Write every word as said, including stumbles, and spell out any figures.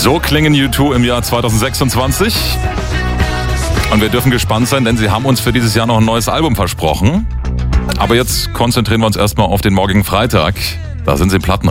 So klingen U zwei im Jahr zwanzig sechsundzwanzig. Und wir dürfen gespannt sein, denn sie haben uns für dieses Jahr noch ein neues Album versprochen. Aber jetzt konzentrieren wir uns erstmal auf den morgigen Freitag. Da sind sie im Platten.